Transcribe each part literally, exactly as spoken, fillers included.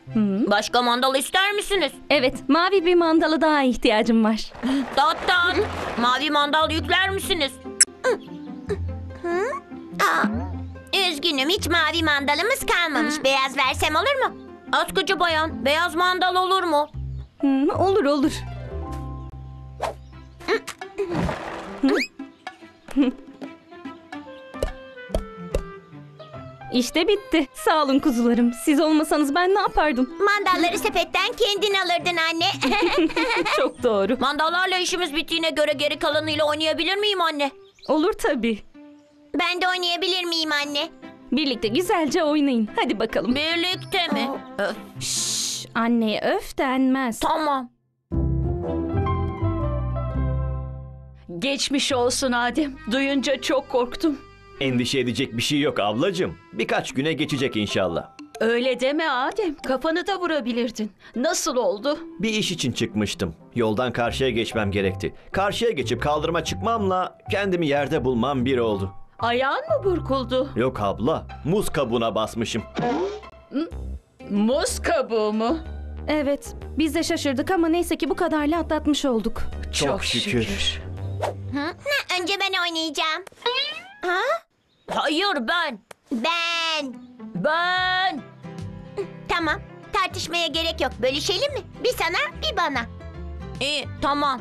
Hı. Başka mandal ister misiniz? Evet, mavi bir mandala daha ihtiyacım var. Tat tat. Mavi mandal yükler misiniz? Aa, üzgünüm, hiç mavi mandalımız kalmamış. Beyaz versem olur mu? Askıcı bayan, beyaz mandal olur mu? Hı, olur olur. İşte bitti. Sağ olun kuzularım. Siz olmasanız ben ne yapardım? Mandalları sepetten kendin alırdın anne. Çok doğru. Mandallarla işimiz bittiğine göre geri kalanıyla oynayabilir miyim anne? Olur tabii. Ben de oynayabilir miyim anne? Birlikte güzelce oynayın. Hadi bakalım. Birlikte mi? Öf, Şşş, anneye öf denmez. tamam. Geçmiş olsun Adem. Duyunca çok korktum. Endişe edecek bir şey yok ablacığım. Birkaç güne geçecek inşallah. Öyle deme Adem. Kafanı da vurabilirdin. Nasıl oldu? Bir iş için çıkmıştım. Yoldan karşıya geçmem gerekti. Karşıya geçip kaldırıma çıkmamla kendimi yerde bulmam bir oldu. Ayağın mı burkuldu? Yok abla, muz kabuğuna basmışım. Muz kabuğu mu? Evet, biz de şaşırdık ama neyse ki bu kadarla atlatmış olduk. Çok şükür. Ha, önce ben oynayacağım. Ha? Hayır ben. Ben. Ben. Tamam, tartışmaya gerek yok. Bölüşelim mi? Bir sana, bir bana. İyi, tamam.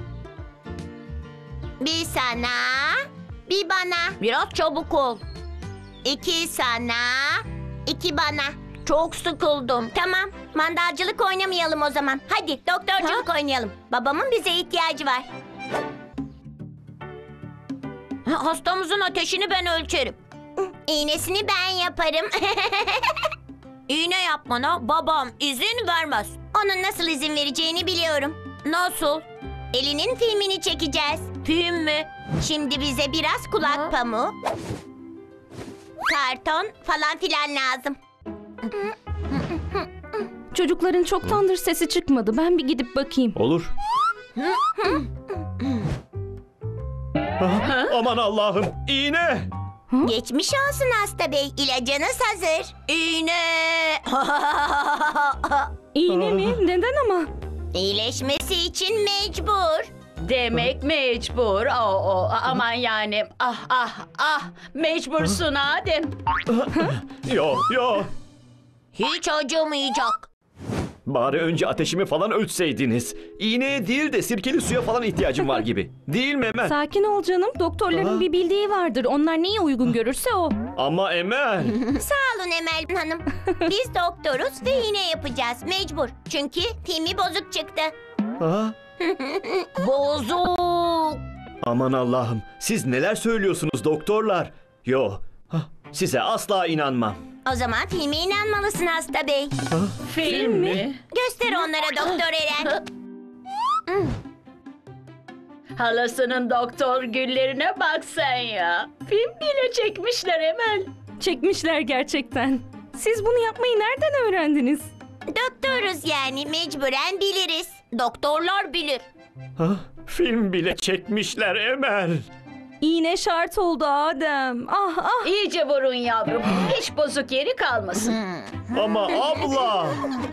Bir sana, bir bana. Biraz çabuk ol. İki sana, iki bana. Çok sıkıldım. Tamam, mandalcılık oynamayalım o zaman. Hadi doktorculuk oynayalım. Babamın bize ihtiyacı var. Ha, Hastamızın ateşini ben ölçerim. İğnesini ben yaparım. İğne yapmana babam izin vermez. Onun nasıl izin vereceğini biliyorum. Nasıl? Elinin filmini çekeceğiz. Film mi? Şimdi bize biraz kulak Ha? pamuğu, karton falan filan lazım. Çocukların çoktandır sesi çıkmadı. Ben bir gidip bakayım. Olur. Ah, aman Allah'ım, iğne! Geçmiş olsun hasta bey. İlacınız hazır. İğne. İğne mi? Neden ama? İyileşmesi için mecbur. Demek mecbur. O, o, aman yani. Ah ah ah. Mecbursun Adem. Yo yo. Hiç acımayacak. Bari önce ateşimi falan ölçseydiniz. İğneye değil de sirkeli suya falan ihtiyacım var gibi. Değil mi Emel? Sakin ol canım. Doktorların Aa. bir bildiği vardır. Onlar neyi uygun görürse o. Ama Emel. Sağ olun Emel Hanım. Biz doktoruz ve iğne yapacağız. Mecbur. Çünkü filmi bozuk çıktı. Ha? Bozuk. Aman Allah'ım, siz neler söylüyorsunuz doktorlar? Yo, hah, size asla inanmam. O zaman filme inanmalısın hasta bey. Film mi? Göster onlara Doktor Eren. Halasının doktor güllerine bak sen ya. Film bile çekmişler Emel. Çekmişler gerçekten. Siz bunu yapmayı nereden öğrendiniz? Doktoruz yani, mecburen biliriz. Doktorlar bilir. Hah, film bile çekmişler Emel. İğne şart oldu Adem. Ah ah. İyice vurun yavrum. Hiç bozuk yeri kalmasın. Ama abla.